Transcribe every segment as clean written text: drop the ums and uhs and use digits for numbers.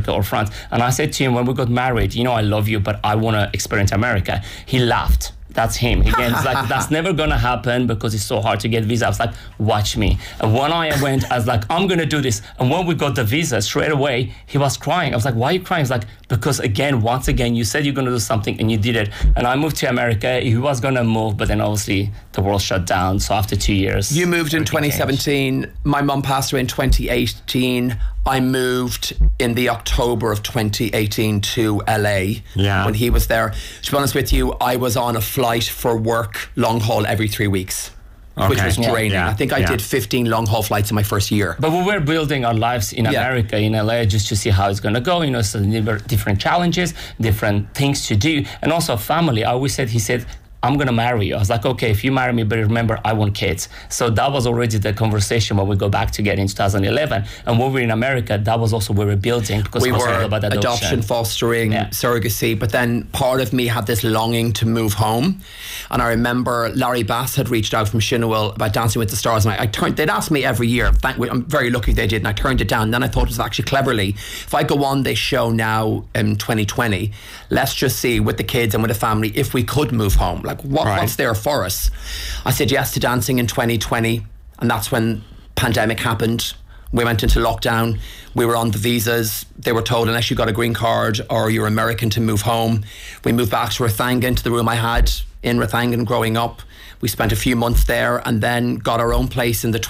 America or France. And I said to him when we got married, I love you, but I want to experience America. He laughed. That's him. Again, it's like, that's never going to happen because it's so hard to get visa. I was like, watch me. And when I went, I was like, I'm going to do this. And when we got the visa, straight away, he was crying. I was like, why are you crying? He's like, because once again, you said you're going to do something and you did it. And I moved to America. He was going to move, but then obviously the world shut down. So after 2 years. You moved in 2017. My mum passed away in 2018. I moved in the October of 2018 to LA when he was there. To be honest with you, I was on a flight for work, long haul, every 3 weeks. Which was draining. I think I did 15 long haul flights in my first year. But we were building our lives in America, in LA, just to see how it's going to go. So different challenges, different things to do, and also family. He said, I'm going to marry you. I was like, okay, if you marry me, but remember, I want kids. So that was already the conversation when we go back together in 2011. And when we were in America, that was also where we were building. Because we were about adoption, fostering, surrogacy. But then part of me had this longing to move home. And I remember Larry Bass had reached out from Shinawil about Dancing with the Stars. And they'd asked me every year. I'm very lucky they did. And I turned it down. And then I thought it was actually cleverly, if I go on this show now in 2020, let's just see with the kids and with the family if we could move home. Like, what's there for us? I said yes to dancing in 2020, and that's when pandemic happened. We went into lockdown. We were on the visas. They were told, unless you got a green card or you're American, to move home. We moved back to Rathangan, into the room I had in Rathangan growing up. We spent a few months there and then got our own place in the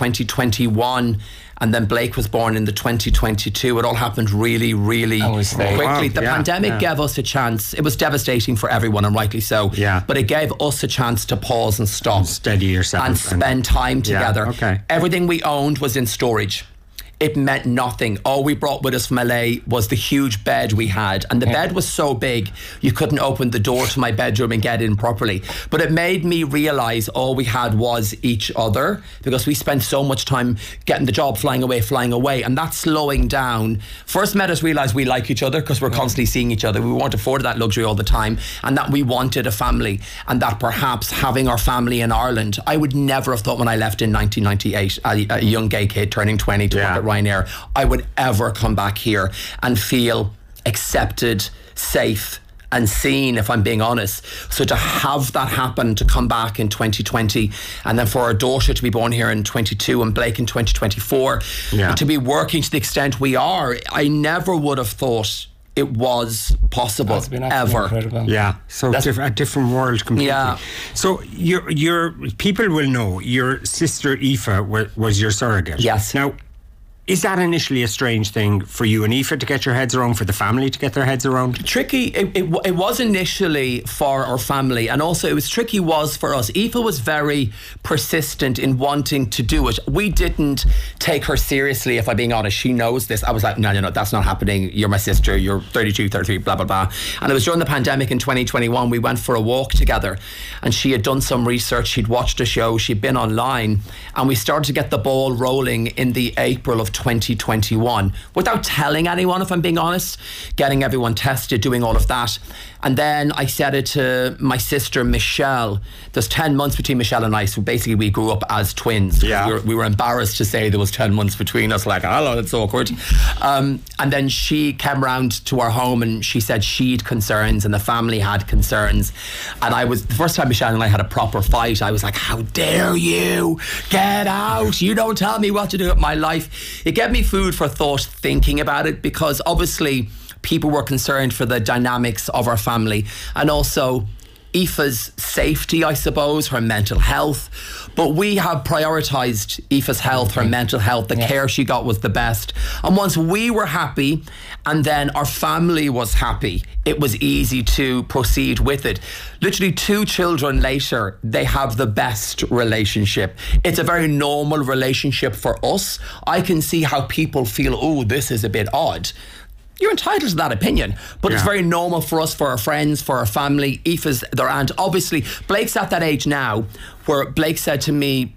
2021. And then Blake was born in the 2022. It all happened really, really quickly. The pandemic gave us a chance. It was devastating for everyone, and rightly so. Yeah. But it gave us a chance to pause and stop. And steady yourself. And spend time together. Yeah, okay. Everything we owned was in storage. It meant nothing. All we brought with us from LA was the huge bed we had. And the bed was so big, you couldn't open the door to my bedroom and get in properly. But it made me realise all we had was each other, because we spent so much time getting the job, flying away. And that slowing down first made us realise we like each other, because we're constantly seeing each other. We weren't afforded that luxury all the time. And that we wanted a family. And that perhaps having our family in Ireland, I would never have thought when I left in 1998, a young gay kid turning 20 to work at Ryanair, I would ever come back here and feel accepted, safe and seen, if I'm being honest. So to have that happen, to come back in 2020, and then for our daughter to be born here in 22 and Blake in 2024, to be working to the extent we are, I never would have thought it was possible ever. Incredible. Yeah, so a different world completely. Yeah. So your people will know your sister Aoife was your surrogate. Yes. Now, is that initially a strange thing for you and Aoife to get your heads around, for the family to get their heads around? Tricky. It was initially for our family, and also it was tricky was for us. Aoife was very persistent in wanting to do it. We didn't take her seriously, if I'm being honest. She knows this. I was like, no, that's not happening. You're my sister. You're 32, 33, blah, blah, blah. And it was during the pandemic in 2021, we went for a walk together, and she had done some research. She'd watched a show. She'd been online, and we started to get the ball rolling in the April of 2021 without telling anyone, if I'm being honest, getting everyone tested, doing all of that. And then I said it to my sister Michelle. There's 10 months between Michelle and I, so basically we grew up as twins. We were embarrassed to say there was 10 months between us, like, hello, that's awkward. And then she came round to our home and she said she'd concerns and the family had concerns. And the first time Michelle and I had a proper fight, I was like, how dare you? Get out. You don't tell me what to do with my life. It gave me food for thought thinking about it, because obviously people were concerned for the dynamics of our family, and also Aoife's safety, I suppose, her mental health. But we have prioritised Aoife's health, her mental health. The care she got was the best. And once we were happy and then our family was happy, it was easy to proceed with it. Literally 2 children later, they have the best relationship. It's a very normal relationship for us. I can see how people feel, oh, this is a bit odd. You're entitled to that opinion, but it's very normal for us, for our friends, for our family. Aoife's their aunt. Obviously, Blake's at that age now where Blake said to me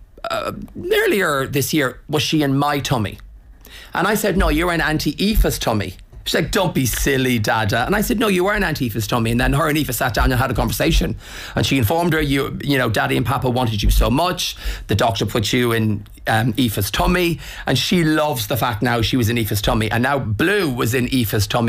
earlier this year, was she in my tummy? And I said, no, you're in Auntie Aoife's tummy. She's like, don't be silly, Dada. And I said, no, you were in Auntie Aoife's tummy. And then her and Aoife sat down and had a conversation. And she informed her, you know, Daddy and Papa wanted you so much. The doctor put you in Aoife's tummy. And she loves the fact now she was in Aoife's tummy. And now Blue was in Aoife's tummy.